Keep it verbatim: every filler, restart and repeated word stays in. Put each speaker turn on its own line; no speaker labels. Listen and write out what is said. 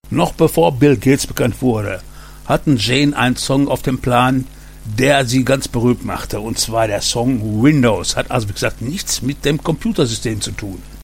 Noch bevor Bill Gates bekannt wurde, hatten Jane einen Song auf dem Plan, der sie ganz berühmt machte, und zwar der Song Windows. Hat also, wie gesagt, nichts mit dem Computersystem zu tun.